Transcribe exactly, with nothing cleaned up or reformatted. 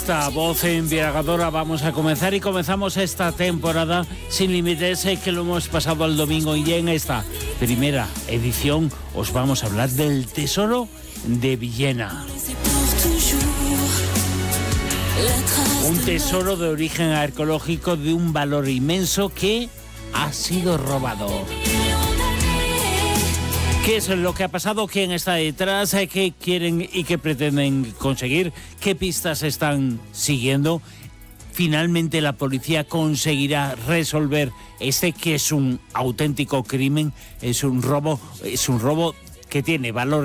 Esta voz embriagadora vamos a comenzar y comenzamos esta temporada sin límites, eh, que lo hemos pasado al domingo, y en esta primera edición os vamos a hablar del tesoro de Villena. Un tesoro de origen arqueológico de un valor inmenso que ha sido robado. ¿Qué es lo que ha pasado? ¿Quién está detrás? ¿Qué quieren y qué pretenden conseguir? ¿Qué pistas están siguiendo? Finalmente la policía conseguirá resolver este, que es un auténtico crimen, es un robo, es un robo que tiene valor